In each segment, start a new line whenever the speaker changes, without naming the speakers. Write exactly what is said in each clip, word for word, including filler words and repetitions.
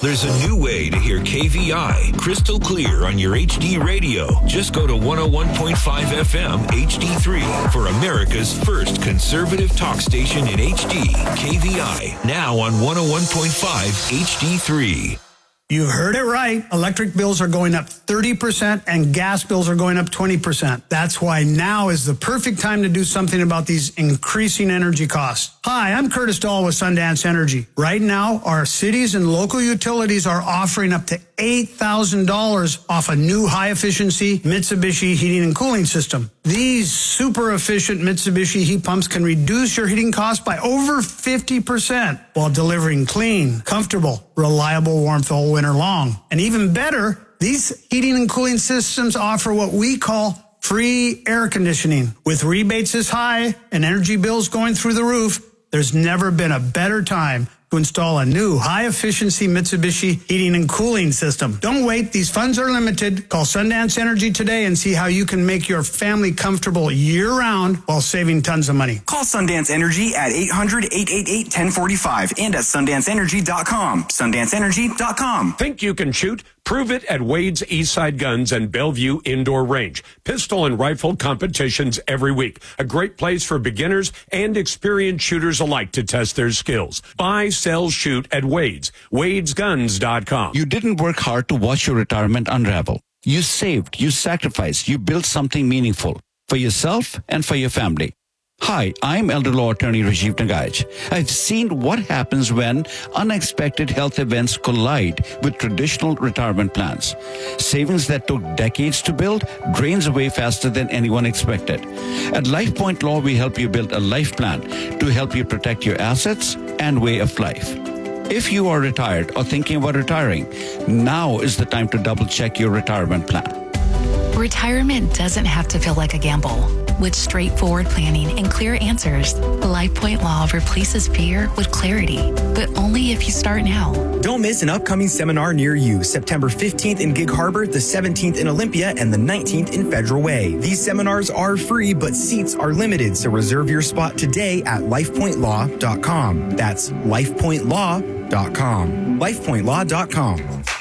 There's a new way to hear K V I crystal clear on your H D radio. Just go to one oh one point five F M H D three for America's first conservative talk station in H D. K V I, now on one oh one point five H D three.
You heard it right. Electric bills are going up thirty percent and gas bills are going up twenty percent. That's why now is the perfect time to do something about these increasing energy costs. Hi, I'm Curtis Dahl with Sundance Energy. Right now, our cities and local utilities are offering up to eight thousand dollars off a new high-efficiency Mitsubishi heating and cooling system. These super efficient Mitsubishi heat pumps can reduce your heating costs by over fifty percent while delivering clean, comfortable, reliable warmth all winter long. And even better, these heating and cooling systems offer what we call free air conditioning. With rebates this high and energy bills going through the roof, there's never been a better time to install a new high-efficiency Mitsubishi heating and cooling system. Don't wait. These funds are limited. Call Sundance Energy today and see how you can make your family comfortable year-round while saving tons of money.
Call Sundance Energy at eight hundred, eight eight eight, one oh four five and at sundance energy dot com. sundance energy dot com.
Think you can shoot? Prove it at Wade's Eastside Guns and Bellevue Indoor Range. Pistol and rifle competitions every week. A great place for beginners and experienced shooters alike to test their skills. Buy, sell, shoot at Wade's. Wades Guns dot com.
You didn't work hard to watch your retirement unravel. You saved, you sacrificed, you built something meaningful for yourself and for your family. Hi, I'm elder law attorney Rajiv Nagaj. I've seen what happens when unexpected health events collide with traditional retirement plans. Savings that took decades to build drains away faster than anyone expected. At LifePoint Law, we help you build a life plan to help you protect your assets and way of life. If you are retired or thinking about retiring, now is the time to double check your retirement plan.
Retirement doesn't have to feel like a gamble. With straightforward planning and clear answers, LifePoint Law replaces fear with clarity, but only if you start now.
Don't miss an upcoming seminar near you, September fifteenth in Gig Harbor, the seventeenth in Olympia, and the nineteenth in Federal Way. These seminars are free, but seats are limited, so reserve your spot today at life point law dot com. That's life point law dot com. life point law dot com.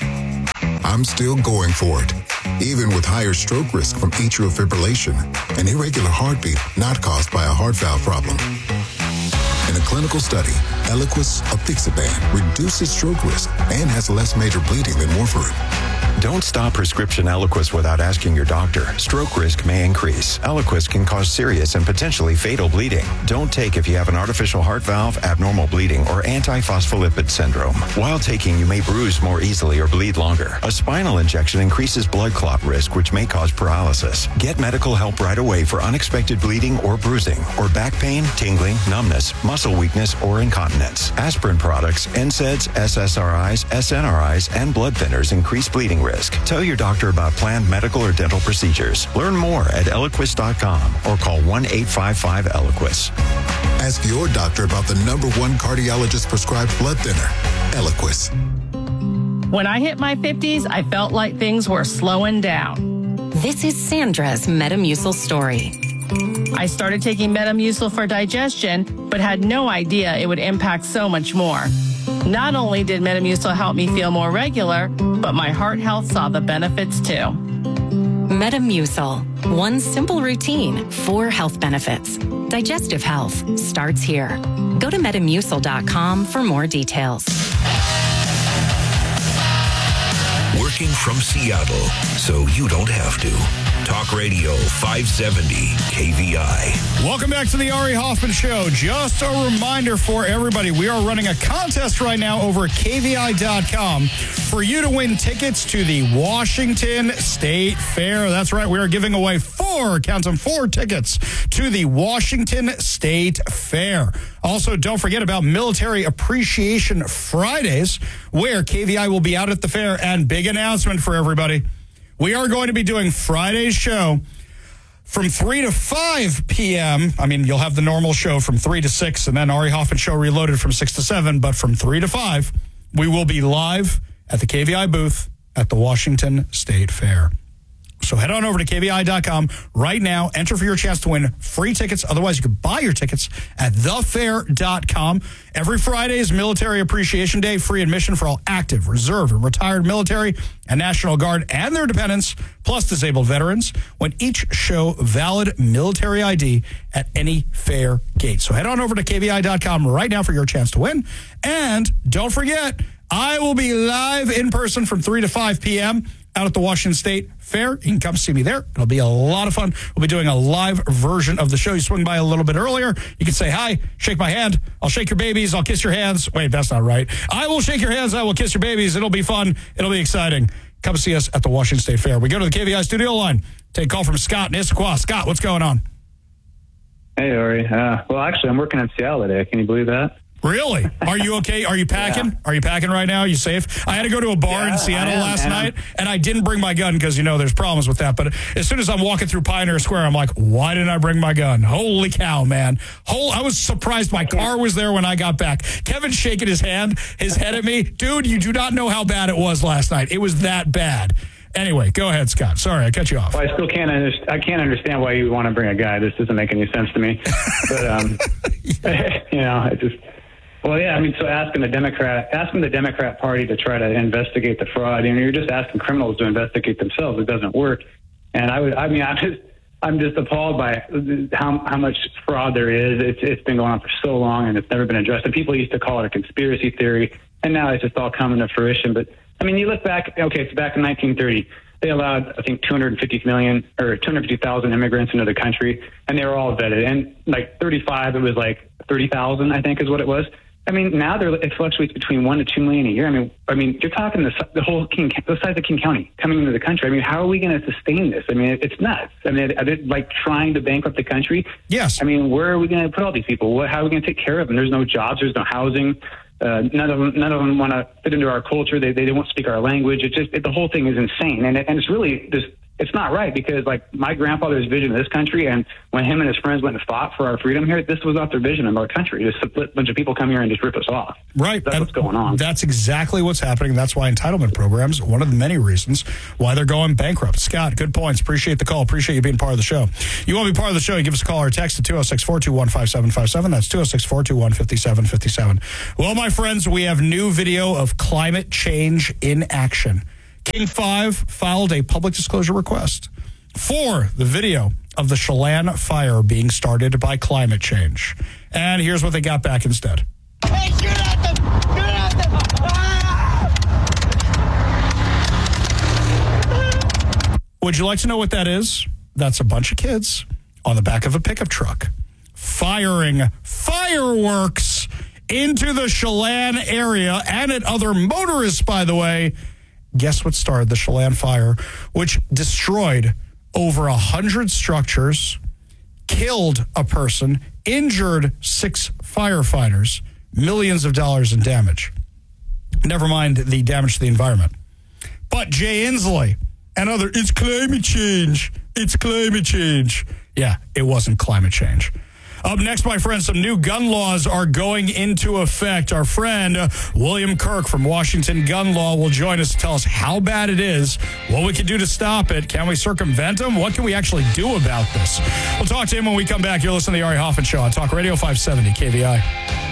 I'm still going for it, even with higher stroke risk from atrial fibrillation, an irregular heartbeat not caused by a heart valve problem. In a clinical study, Eliquis apixaban reduces stroke risk and has less major bleeding than warfarin.
Don't stop prescription Eliquis without asking your doctor. Stroke risk may increase. Eliquis can cause serious and potentially fatal bleeding. Don't take if you have an artificial heart valve, abnormal bleeding, or antiphospholipid syndrome. While taking, you may bruise more easily or bleed longer. A spinal injection increases blood clot risk, which may cause paralysis. Get medical help right away for unexpected bleeding or bruising, or back pain, tingling, numbness, muscle weakness, or incontinence. Aspirin products, N SAIDs, S S R Is, S N R Is, and blood thinners increase bleeding risk. Tell your doctor about planned medical or dental procedures. Learn more at eliquis dot com or call one eight five five Eliquis.
Ask your doctor about the number one cardiologist prescribed blood thinner, Eliquis.
When I hit my fifties, I felt like things were slowing down.
This is Sandra's Metamucil story.
I started taking Metamucil for digestion, but had no idea it would impact so much more. Not only did Metamucil help me feel more regular, but my heart health saw the benefits too.
Metamucil. One simple routine, four health benefits. Digestive health starts here. Go to metamucil dot com for more details.
Working from Seattle, so you don't have to. Talk Radio five seventy K V I.
Welcome back to the Ari Hoffman Show. Just a reminder for everybody, we are running a contest right now over at K V I dot com for you to win tickets to the Washington State Fair. That's right, we are giving away four, count them, four tickets to the Washington State Fair. Also, don't forget about Military Appreciation Fridays, where K V I will be out at the fair. And big announcement for everybody. We are going to be doing Friday's show from three to five p.m. I mean, you'll have the normal show from three to six, and then Ari Hoffman Show Reloaded from six to seven. But from three to five, we will be live at the K V I booth at the Washington State Fair. So head on over to K V I dot com right now. Enter for your chance to win free tickets. Otherwise, you can buy your tickets at the fair dot com. Every Friday is Military Appreciation Day. Free admission for all active, reserve, and retired military and National Guard and their dependents, plus disabled veterans, when each show valid military I D at any fair gate. So head on over to K V I dot com right now for your chance to win. And don't forget, I will be live in person from three to five p.m. out at the Washington State Fair. You can come see me there. It'll be a lot of fun. We'll be doing a live version of the show. You swing by a little bit earlier. You can say hi, shake my hand. I'll shake your babies. I'll kiss your hands. Wait, that's not right. I will shake your hands. I will kiss your babies. It'll be fun. It'll be exciting. Come see us at the Washington State Fair. We go to the K V I studio line. Take a call from Scott in Issaquah. Scott, what's going on?
Hey, Ari. Uh, well, actually, I'm working in Seattle today. Can you believe that?
Really? Are you okay? Are you packing? Yeah. Are you packing right now? Are you safe? I had to go to a bar yeah, in Seattle last night, and I didn't bring my gun because, you know, there's problems with that. But as soon as I'm walking through Pioneer Square, I'm like, why didn't I bring my gun? Holy cow, man. Whole, I was surprised my car was there when I got back. Kevin's shaking his hand, his head at me. Dude, you do not know how bad it was last night. It was that bad. Anyway, go ahead, Scott. Sorry, I cut you off.
Well, I still can't understand. I can't understand why you want to bring a guy. This doesn't make any sense to me. But, um, you know, it just... Well, yeah, I mean, so asking the Democrat, asking the Democrat Party to try to investigate the fraud, you know, you're just asking criminals to investigate themselves. It doesn't work. And I would, I mean, I'm just, I'm just appalled by how how much fraud there is. It's it's been going on for so long, and it's never been addressed. And people used to call it a conspiracy theory, and now it's just all coming to fruition. But I mean, you look back. Okay, so back in nineteen thirty, they allowed, I think, two hundred fifty million or two hundred fifty thousand immigrants into the country, and they were all vetted. And like thirty-five, it was like thirty thousand, I think, is what it was. I mean, now there it fluctuates between one to two million a year. I mean, I mean, you're talking the, the whole King, the size of King County coming into the country. I mean, how are we going to sustain this? I mean, it, it's nuts. I mean, are they like trying to bankrupt the country?
Yes.
I mean, where are we going to put all these people? What, how are we going to take care of them? There's no jobs. There's no housing. Uh, none of them, none of them want to fit into our culture. They, they, they won't speak our language. It's just it, the whole thing is insane, and it, and it's really just. It's not right because, like, my grandfather's vision of this country, and when him and his friends went and fought for our freedom here, this was not their vision of our country. Just a bunch of people come here and just rip us off.
Right.
That's and what's going on.
That's exactly what's happening. That's why entitlement programs, one of the many reasons why they're going bankrupt. Scott, good points. Appreciate the call. Appreciate you being part of the show. You want to be part of the show, you give us a call or text at two oh six, four two one, five seven five seven. That's two oh six, four two one, five seven five seven. Well, my friends, we have new video of climate change in action. King five filed a public disclosure request for the video of the Chelan fire being started by climate change. And here's what they got back instead.
Hey, shoot at them! Shoot at them! Ah!
Would you like to know what that is? That's a bunch of kids on the back of a pickup truck firing fireworks into the Chelan area and at other motorists, by the way. Guess what started the Chelan fire, which destroyed over one hundred structures, killed a person, injured six firefighters, millions of dollars in damage. Never mind the damage to the environment. But Jay Inslee and other, it's climate change. It's climate change. Yeah, it wasn't climate change. Up next, my friends, some new gun laws are going into effect. Our friend uh, William Kirk from Washington Gun Law will join us to tell us how bad it is, what we can do to stop it, can we circumvent them, what can we actually do about this? We'll talk to him when we come back. You're listening to the Ari Hoffman Show on Talk Radio five seventy K V I.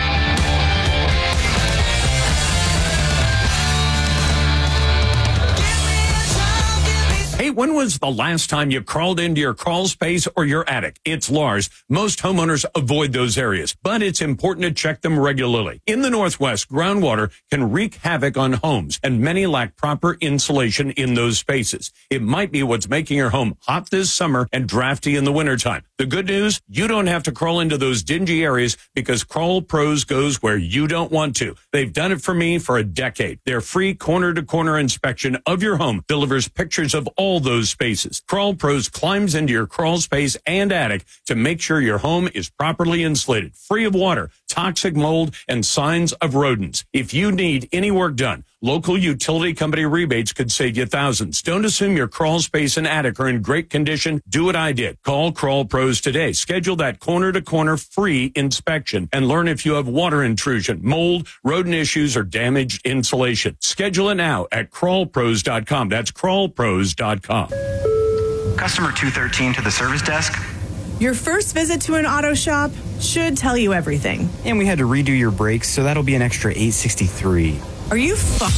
Hey, when was the last time you crawled into your crawl space or your attic? It's Lars. Most homeowners avoid those areas, but it's important to check them regularly. In the Northwest, groundwater can wreak havoc on homes, and many lack proper insulation in those spaces. It might be what's making your home hot this summer and drafty in the wintertime. The good news, you don't have to crawl into those dingy areas because Crawl Pros goes where you don't want to. They've done it for me for a decade. Their free corner-to-corner inspection of your home delivers pictures of all all those spaces. Crawl Pros climbs into your crawl space and attic to make sure your home is properly insulated, free of water, toxic mold, and signs of rodents. If you need any work done, Local utility company rebates could save you thousands. Don't assume your crawl space and attic are in great condition. Do what I did. Call Crawl Pros today. Schedule that corner-to-corner free inspection and learn if you have water intrusion, mold, rodent issues, or damaged insulation. Schedule it now at crawl pros dot com. That's crawl pros dot com.
Customer two thirteen to the service desk.
Your first visit to an auto shop should tell you everything.
And we had to redo your brakes, so that'll be an extra eight sixty-three.
Are you fu-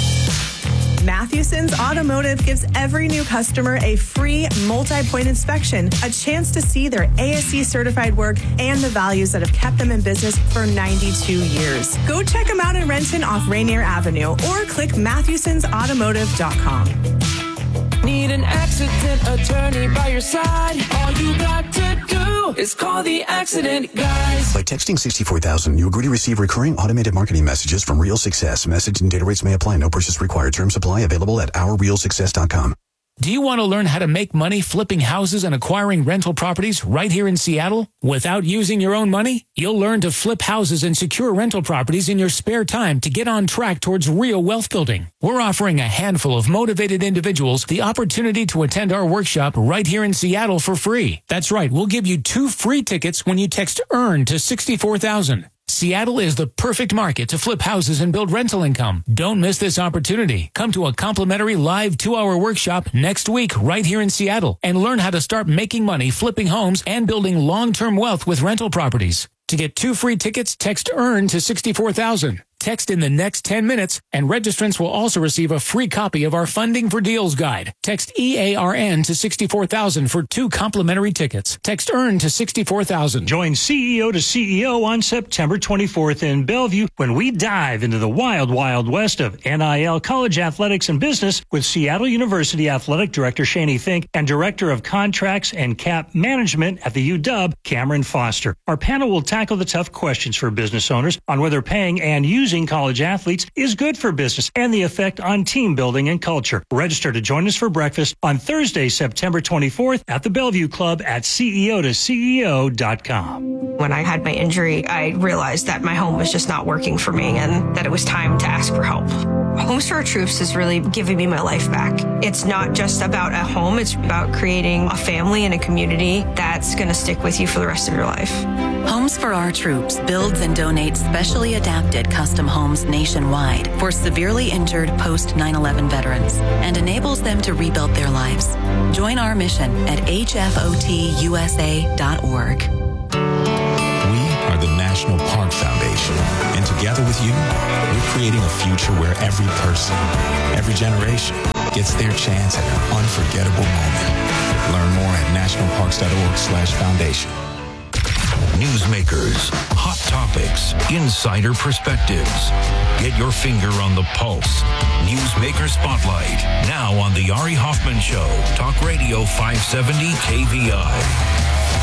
Mathewson's Automotive gives every new customer a free multi-point inspection, a chance to see their A S E certified work and the values that have kept them in business for ninety-two years. Go check them out in Renton off Rainier Avenue or click Mathewsons Automotive dot com.
Need an accident attorney by your side? All you got to do is call the accident guys.
By texting sixty-four thousand, you agree to receive recurring automated marketing messages from Real Success. Message and data rates may apply. No purchase required. Terms apply. Available at our real success dot com.
Do you want to learn how to make money flipping houses and acquiring rental properties right here in Seattle without using your own money? You'll learn to flip houses and secure rental properties in your spare time to get on track towards real wealth building. We're offering a handful of motivated individuals the opportunity to attend our workshop right here in Seattle for free. That's right. We'll give you two free tickets when you text EARN to sixty-four thousand. Seattle is the perfect market to flip houses and build rental income. Don't miss this opportunity. Come to a complimentary live two-hour workshop next week right here in Seattle and learn how to start making money flipping homes and building long-term wealth with rental properties. To get two free tickets, text EARN to sixty-four thousand. Text in the next ten minutes, and registrants will also receive a free copy of our Funding for Deals guide. Text E A R N to sixty-four thousand for two complimentary tickets. Text EARN to sixty-four thousand.
Join C E O to C E O on September twenty-fourth in Bellevue when we dive into the wild, wild west of N I L, college athletics, and business with Seattle University Athletic Director Shani Fink and Director of Contracts and Cap Management at the U W, Cameron Foster. Our panel will tackle the tough questions for business owners on whether paying and using college athletes is good for business and the effect on team building and culture. Register to join us for breakfast on Thursday, September twenty-fourth at the Bellevue Club at C E O to C E O dot com.
When I had my injury, I realized that my home was just not working for me and that it was time to ask for help. Homes for Our Troops is really giving me my life back. It's not just about a home, it's about creating a family and a community that's going to stick with you for the rest of your life.
Homes for Our Troops builds and donates specially adapted custom homes nationwide for severely injured post nine eleven veterans and enables them to rebuild their lives. Join our mission at H F O T U S A dot org.
We are the National Park Foundation, and together with you, we're creating a future where every person, every generation gets their chance at an unforgettable moment. Learn more at national parks dot org slash foundation.
Newsmakers, hot topics, insider perspectives. Get your finger on the pulse. Newsmaker Spotlight, now on the Ari Hoffman Show. Talk Radio five seventy K V I.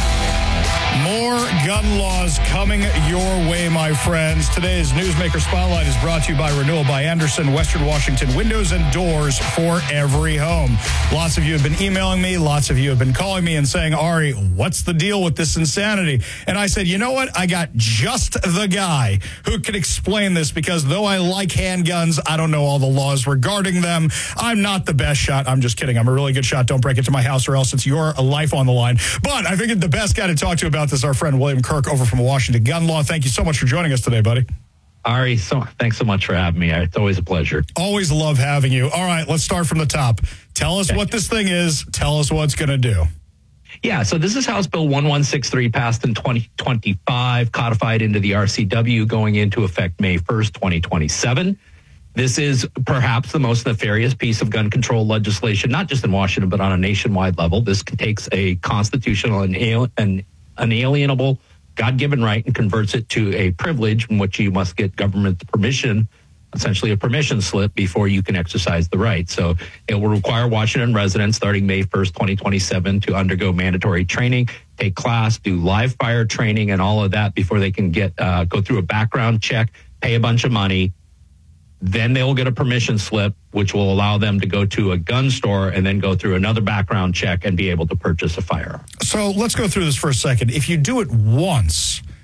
More gun laws coming your way, my friends. Today's Newsmaker Spotlight is brought to you by Renewal by Andersen, Western Washington, windows and doors for every home. Lots of you have been emailing me. Lots of you have been calling me and saying, Ari, what's the deal with this insanity? And I said, you know what? I got just the guy who can explain this, because though I like handguns, I don't know all the laws regarding them. I'm not the best shot. I'm just kidding. I'm a really good shot. Don't break into my house or else it's your life on the line. But I think the best guy to talk to about this is our friend William Kirk over from Washington Gun Law. Thank you so much for joining us today, buddy.
Ari, so thanks so much for having me. It's always a pleasure.
Always love having you. All right, let's start from the top. Tell us what this thing is. Tell us what it's going to do.
Yeah, so this is House Bill eleven sixty-three, passed in twenty twenty-five, codified into the R C W, going into effect May first, twenty twenty-seven. This is perhaps the most nefarious piece of gun control legislation, not just in Washington, but on a nationwide level. This takes a constitutional and an unalienable God-given right and converts it to a privilege in which you must get government permission, essentially a permission slip, before you can exercise the right. So it will require Washington residents starting May first, twenty twenty-seven to undergo mandatory training, take class, do live fire training and all of that before they can get uh, go through a background check, pay a bunch of money. Then they'll get a permission slip, which will allow them to go to a gun store and then go through another background check and be able to purchase a firearm.
So let's go through this for a second. If you do it once,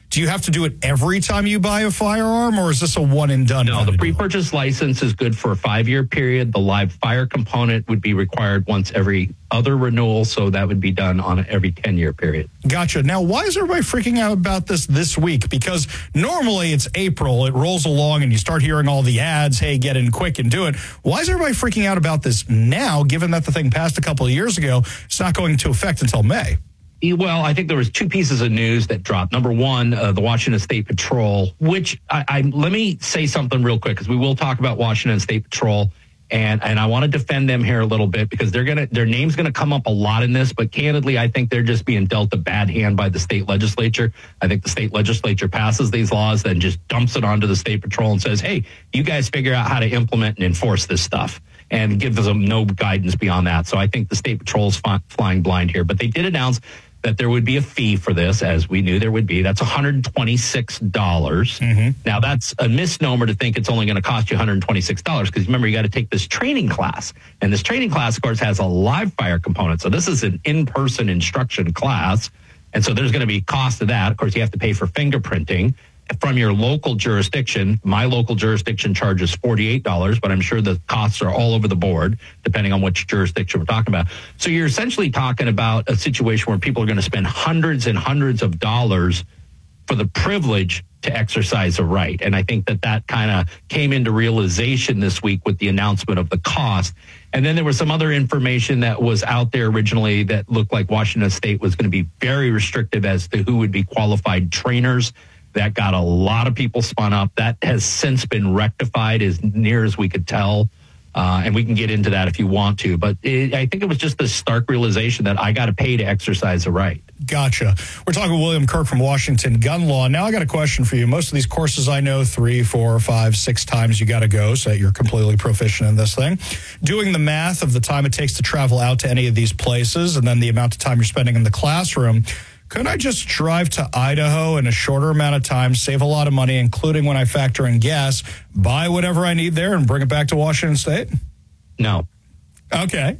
do you have to do it every time you buy a firearm, or is this a one and done?
No, the pre-purchase license is good for a five-year period. The live fire component would be required once every other renewal, so that would be done on every ten-year period.
Gotcha. Now, why is everybody freaking out about this this week? Because normally it's April, it rolls along, and you start hearing all the ads, hey, get in quick and do it. Why is everybody freaking out about this now, given that the thing passed a couple of years ago? It's not going into effect until May.
Well, I think there was two pieces of news that dropped. Number one, uh, the Washington State Patrol, which I, I let me say something real quick, because we will talk about Washington State Patrol, and and I want to defend them here a little bit, because they're gonna their name's gonna come up a lot in this. But candidly, I think they're just being dealt a bad hand by the state legislature. I think the state legislature passes these laws, then just dumps it onto the State Patrol and says, "Hey, you guys figure out how to implement and enforce this stuff," and gives them no guidance beyond that. So I think the State Patrol's fi- flying blind here. But they did announce that there would be a fee for this, as we knew there would be. That's one hundred twenty-six dollars. Mm-hmm. Now, that's a misnomer to think it's only going to cost you one hundred twenty-six dollars, because remember, you got to take this training class. And this training class, of course, has a live fire component. So this is an in-person instruction class. And so there's going to be cost of that. Of course, you have to pay for fingerprinting from your local jurisdiction. My local jurisdiction charges forty-eight dollars, but I'm sure the costs are all over the board, depending on which jurisdiction we're talking about. So you're essentially talking about a situation where people are going to spend hundreds and hundreds of dollars for the privilege to exercise a right. And I think that that kind of came into realization this week with the announcement of the cost. And then there was some other information that was out there originally that looked like Washington State was going to be very restrictive as to who would be qualified trainers. That got a lot of people spun up. That has since been rectified as near as we could tell. Uh, and we can get into that if you want to. But it, I think it was just this stark realization that I got to pay to exercise a right.
Gotcha. We're talking with William Kirk from Washington Gun Law. Now I got a question for you. Most of these courses I know three, four, five, six times you got to go so that you're completely proficient in this thing. Doing the math of the time it takes to travel out to any of these places and then the amount of time you're spending in the classroom, could I just drive to Idaho in a shorter amount of time, save a lot of money, including when I factor in gas, buy whatever I need there, and bring it back to Washington State?
No.
Okay.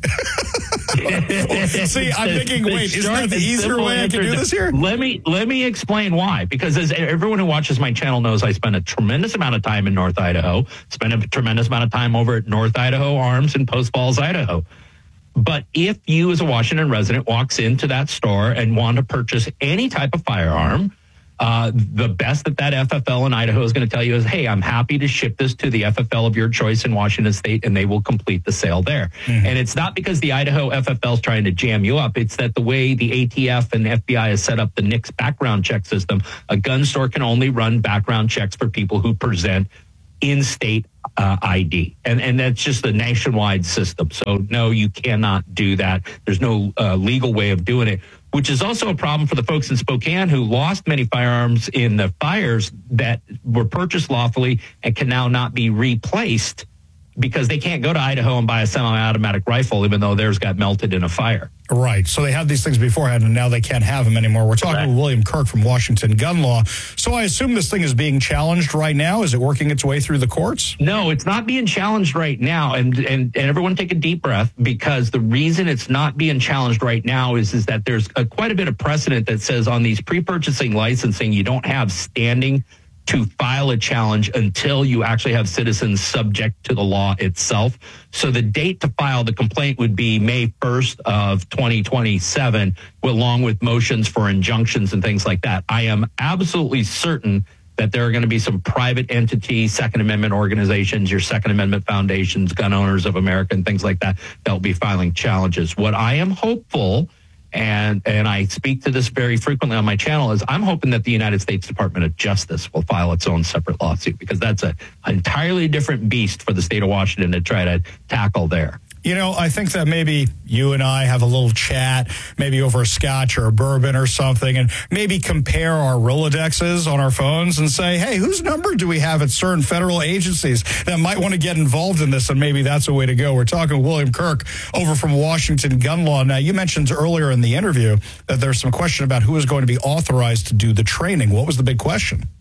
See, I'm thinking, wait, isn't that the easier way I can do this here?
Let me let me explain why. Because as everyone who watches my channel knows, I spend a tremendous amount of time in North Idaho, spend a tremendous amount of time over at North Idaho Arms in Post Falls, Idaho. But if you as a Washington resident walks into that store and want to purchase any type of firearm, uh, the best that that F F L in Idaho is going to tell you is, hey, I'm happy to ship this to the F F L of your choice in Washington State, and they will complete the sale there. Mm-hmm. And it's not because the Idaho F F L is trying to jam you up. It's that the way the A T F and the F B I has set up the N I C S background check system, a gun store can only run background checks for people who present in-state uh, I D. And and that's just a nationwide system. So, no, you cannot do that. There's no uh, legal way of doing it, which is also a problem for the folks in Spokane who lost many firearms in the fires that were purchased lawfully and can now not be replaced because they can't go to Idaho and buy a semi-automatic rifle, even though theirs got melted in a fire.
Right. So they had these things beforehand, and now they can't have them anymore. We're talking Correct. with William Kirk from Washington Gun Law. So I assume this thing is being challenged right now. Is it working its way through the courts?
No, it's not being challenged right now. And and, and everyone take a deep breath, because the reason it's not being challenged right now is, is that there's a, quite a bit of precedent that says on these pre-purchasing licensing, you don't have standing to file a challenge until you actually have citizens subject to the law itself. So the date to file the complaint would be May first of twenty twenty-seven, along with motions for injunctions and things like that. I am absolutely certain that there are going to be some private entities, Second Amendment organizations, your Second Amendment foundations, Gun Owners of America, and things like that, that will be filing challenges. What I am hopeful, and and I speak to this very frequently on my channel, is I'm hoping that the United States Department of Justice will file its own separate lawsuit, because that's a entirely different beast for the state of Washington to try to tackle there.
You know, I think that maybe you and I have a little chat, maybe over a scotch or a bourbon or something, and maybe compare our Rolodexes on our phones and say, hey, whose number do we have at certain federal agencies that might want to get involved in this? And maybe that's a way to go. We're talking with William Kirk over from Washington Gun Law. Now, you mentioned earlier in the interview that there's some question about who is going to be authorized to do the training. What was the big question?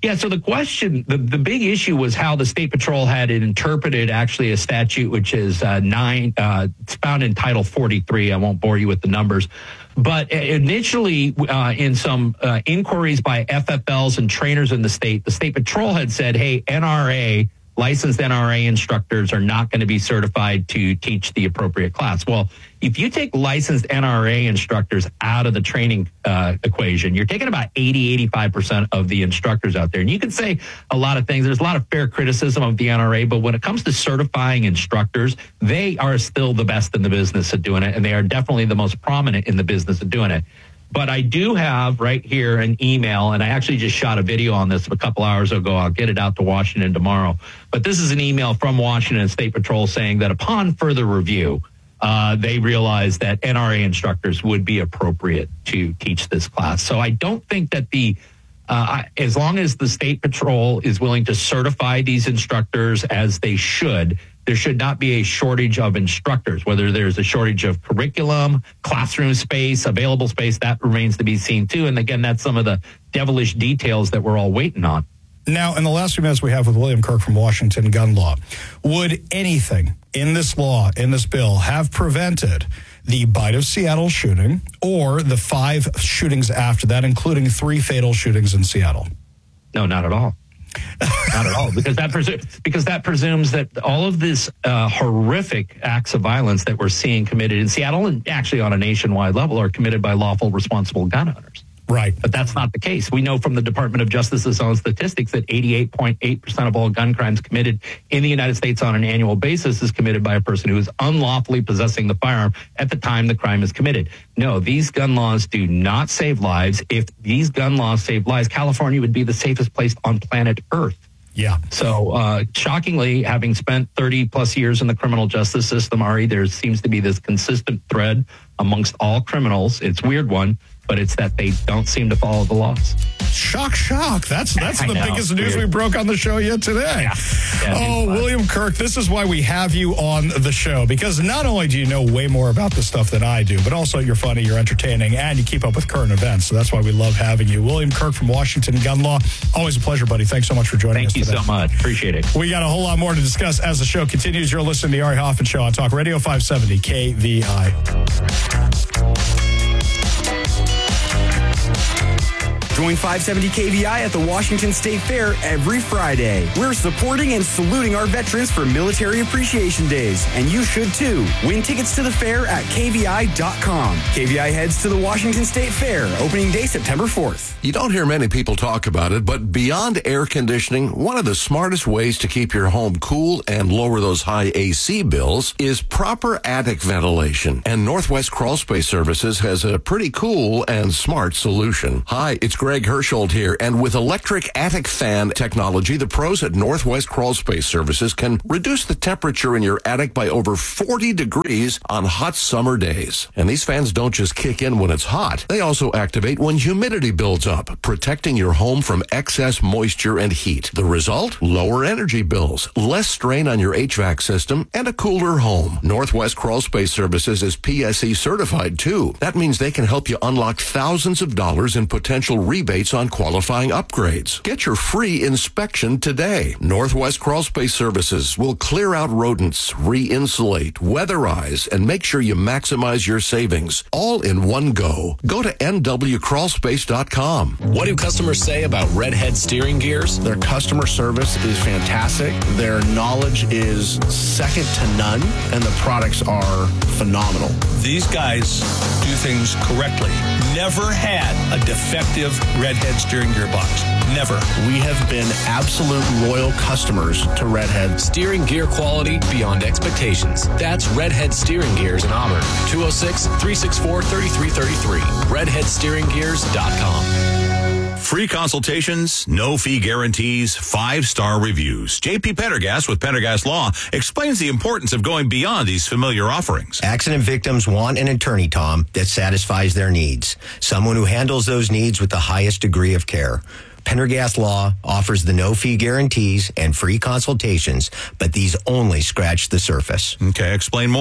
Yeah, so the question, the, the big issue was how the State Patrol had interpreted actually a statute, which is uh, nine, uh, it's found in Title forty-three. I won't bore you with the numbers. But initially, uh, in some uh, inquiries by F F Ls and trainers in the state, the State Patrol had said, hey, N R A, licensed N R A instructors are not going to be certified to teach the appropriate class. Well, if you take licensed N R A instructors out of the training uh, equation, you're taking about eighty, eighty-five percent of the instructors out there. And you can say a lot of things. There's a lot of fair criticism of the N R A, but when it comes to certifying instructors, they are still the best in the business of doing it, and they are definitely the most prominent in the business of doing it. But I do have right here an email, and I actually just shot a video on this a couple hours ago. I'll get it out to Washington tomorrow. But this is an email from Washington State Patrol saying that upon further review, uh, they realized that N R A instructors would be appropriate to teach this class. So I don't think that the, uh, as long as the State Patrol is willing to certify these instructors as they should, there should not be a shortage of instructors. Whether there's a shortage of curriculum, classroom space, available space, that remains to be seen too. And again, that's some of the devilish details that we're all waiting on.
Now, in the last few minutes we have with William Kirk from Washington Gun Law, would anything in this law, in this bill, have prevented the Bite of Seattle shooting or the five shootings after that, including three fatal shootings in Seattle?
No, not at all. Not at all, because that presu- because that presumes that all of this uh, horrific acts of violence that we're seeing committed in Seattle and actually on a nationwide level are committed by lawful, responsible gun owners.
Right.
But that's not the case. We know from the Department of Justice's own statistics that eighty-eight point eight percent of all gun crimes committed in the United States on an annual basis is committed by a person who is unlawfully possessing the firearm at the time the crime is committed. No, these gun laws do not save lives. If these gun laws saved lives, California would be the safest place on planet Earth.
Yeah.
So, uh, shockingly, having spent thirty plus years in the criminal justice system, Ari, there seems to be this consistent thread amongst all criminals. It's a weird one, but it's that they don't seem to follow the laws.
Shock, shock. That's that's
I
the
know.
biggest news
Weird.
we broke on the show yet today.
Yeah. Yeah,
oh, William Kirk, this is why we have you on the show, because not only do you know way more about this stuff than I do, but also you're funny, you're entertaining, and you keep up with current events. So that's why we love having you. William Kirk from Washington Gun Law. Always a pleasure, buddy. Thanks so much for joining
Thank
us
you
today.
so much. Appreciate it.
We got a whole lot more to discuss as the show continues. You're listening to the Ari Hoffman Show on Talk Radio five seventy K V I.
Join five seventy K V I at the Washington State Fair every Friday. We're supporting and saluting our veterans for Military Appreciation Days, and you should too. Win tickets to the fair at K V I dot com. K V I heads to the Washington State Fair, opening day September fourth.
You don't hear many people talk about it, but beyond air conditioning, one of the smartest ways to keep your home cool and lower those high A C bills is proper attic ventilation. And Northwest Crawl Space Services has a pretty cool and smart solution. Hi, it's Greg Hersholt here, and with electric attic fan technology, the pros at Northwest Crawl Space Services can reduce the temperature in your attic by over forty degrees on hot summer days. And these fans don't just kick in when it's hot. They also activate when humidity builds up, protecting your home from excess moisture and heat. The result? Lower energy bills, less strain on your H V A C system, and a cooler home. Northwest Crawl Space Services is P S E certified, too. That means they can help you unlock thousands of dollars in potential rebates on qualifying upgrades. Get your free inspection today. Northwest Crawl Space Services will clear out rodents, re-insulate, weatherize, and make sure you maximize your savings, all in one go. Go to N W crawl space dot com.
What do customers say about Redhead steering gears?
Their customer service is fantastic. Their knowledge is second to none, and the products are phenomenal.
These guys do things correctly. Never had a defective Redhead steering gearbox. Never.
We have been absolute loyal customers to Redhead.
Steering gear quality beyond expectations. That's Redhead Steering Gears in Auburn. two oh six, three six four, three three three three. redhead steering gears dot com.
Free consultations, no fee guarantees, five-star reviews. J P Pendergast with Pendergast Law explains the importance of going beyond these familiar offerings.
Accident victims want an attorney, Tom, that satisfies their needs. Someone who handles those needs with the highest degree of care. Pendergast Law offers the no-fee guarantees and free consultations, but these only scratch the surface.
Okay, explain more.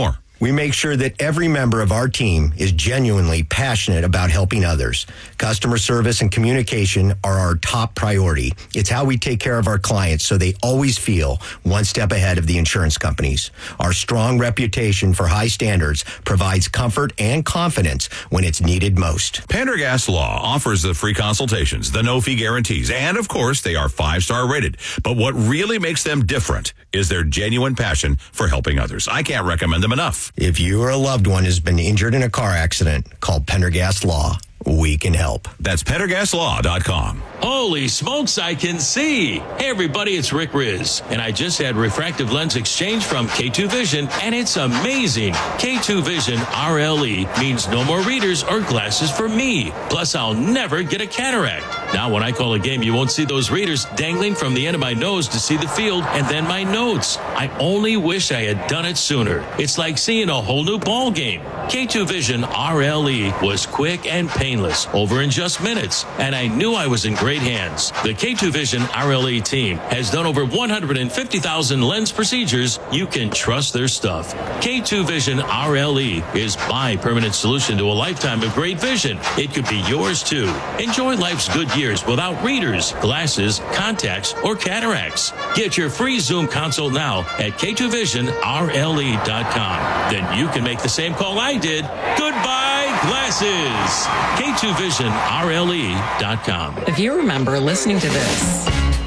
We make sure that every member of our team is genuinely passionate about helping others. Customer service and communication are our top priority. It's how we take care of our clients so they always feel one step ahead of the insurance companies. Our strong reputation for high standards provides comfort and confidence when it's needed most.
Pendergast Law offers the free consultations, the no-fee guarantees, and of course, they are five-star rated. But what really makes them different is their genuine passion for helping others. I can't recommend them enough.
If you or a loved one has been injured in a car accident, call Pendergast Law. We can help.
That's pendergast law dot com.
Holy smokes, I can see. Hey, everybody, it's Rick Riz, and I just had refractive lens exchange from K two Vision, and it's amazing. K two Vision R L E means no more readers or glasses for me. Plus, I'll never get a cataract. Now, when I call a game, you won't see those readers dangling from the end of my nose to see the field and then my notes. I only wish I had done it sooner. It's like seeing a whole new ball game. K two Vision R L E was quick and painless, over in just minutes, and I knew I was in great hands. The K two Vision R L E team has done over one hundred fifty thousand lens procedures. You can trust their stuff. K two Vision R L E is my permanent solution to a lifetime of great vision. It could be yours too. Enjoy life's good years without readers, glasses, contacts, or cataracts. Get your free Zoom consult now at K two vision R L E dot com. Then you can make the same call I did. Goodbye, glasses. K two vision R L E dot com.
If you remember listening to this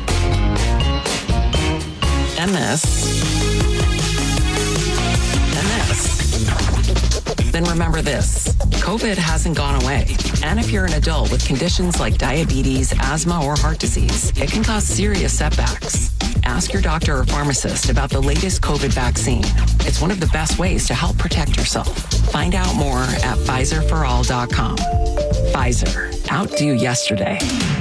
and this and this, then remember this. COVID hasn't gone away. And if you're an adult with conditions like diabetes, asthma, or heart disease, it can cause serious setbacks. Ask your doctor or pharmacist about the latest COVID vaccine. It's one of the best ways to help protect yourself. Find out more at Pfizer for all dot com. Pfizer. Outdo yesterday.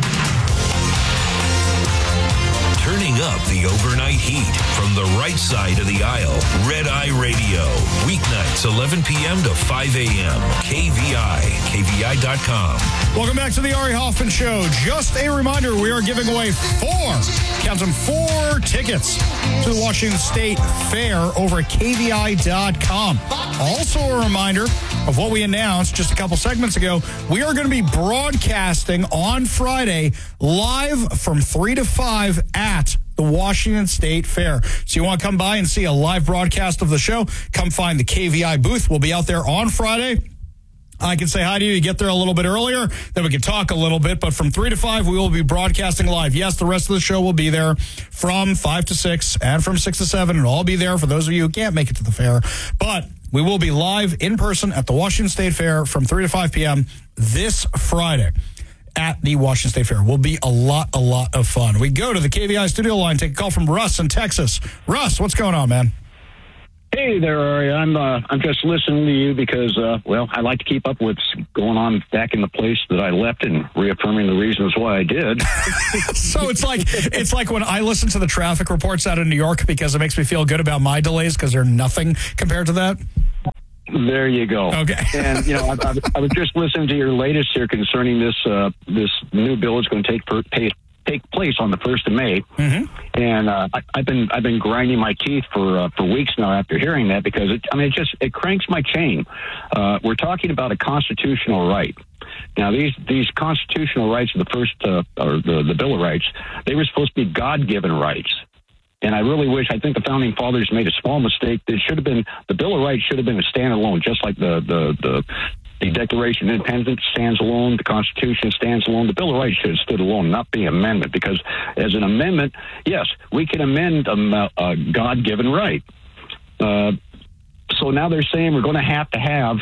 Turning up the overnight heat from the right side of the aisle. Red Eye Radio. Weeknights, eleven p.m. to five a.m. K V I. K V I dot com.
Welcome back to the Ari Hoffman Show. Just a reminder, we are giving away four, count them, four tickets to the Washington State Fair over at K V I dot com. Also a reminder of what we announced just a couple segments ago. We are going to be broadcasting on Friday live from three to five at the Washington State Fair. So you want to come by and see a live broadcast of the show, come find the K V I booth. We'll be out there on Friday. I can say hi to you. You get there a little bit earlier, then we can talk a little bit. But from three to five, we will be broadcasting live. Yes, the rest of the show will be there from five to six and from six to seven. It'll all be there for those of you who can't make it to the fair. But we will be live in person at the Washington State Fair from three to five p.m. this Friday at the Washington State Fair. Will be a lot, a lot of fun. We go to the K V I studio line, take a call from Russ in Texas. Russ, what's going on, man?
Hey there, Ari. I'm uh, I'm just listening to you because, uh, well, I like to keep up with what's going on back in the place that I left and reaffirming the reasons why I did.
So it's like it's like when I listen to the traffic reports out of New York because it makes me feel good about my delays because they're nothing compared to that.
There you go.
Okay.
And, you know, I, I, I was just listening to your latest here concerning this uh, this new bill is going to take per, pay, take place on the first of May.
Mm-hmm.
And uh, I, I've been I've been grinding my teeth for uh, for weeks now after hearing that because it, I mean it just it cranks my chain. Uh, we're talking about a constitutional right. Now these these constitutional rights, the first uh, or the the Bill of Rights, they were supposed to be God-given rights. And I really wish, I think the Founding Fathers made a small mistake. It should have been, the Bill of Rights should have been a standalone, just like the, the, the, the Declaration of Independence stands alone, the Constitution stands alone. The Bill of Rights should have stood alone, not be an amendment, because as an amendment, yes, we can amend a, a God-given right. Uh, so now they're saying we're going to have to have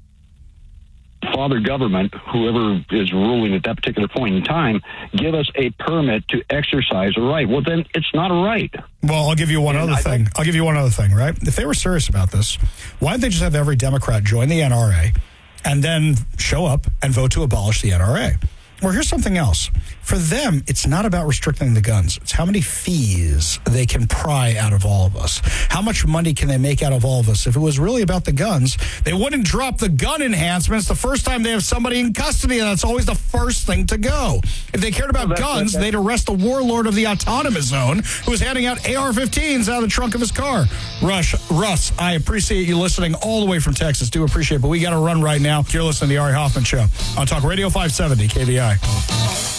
father government, whoever is ruling at that particular point in time, give us a permit to exercise a right. Well, then it's not a right.
Well, I'll give you one and other I thing. I'll give you one other thing, right? If they were serious about this, why don't they just have every Democrat join the N R A and then show up and vote to abolish the N R A? Well, here's something else. For them, it's not about restricting the guns. It's how many fees they can pry out of all of us. How much money can they make out of all of us? If it was really about the guns, they wouldn't drop the gun enhancements the first time they have somebody in custody, and that's always the first thing to go. If they cared about well, guns, that's, they'd arrest the warlord of the autonomous zone who was handing out A R fifteens out of the trunk of his car. Rush, Russ, I appreciate you listening all the way from Texas. Do appreciate it, but we got to run right now. You're listening to the Ari Hoffman Show on Talk Radio five seventy K V I.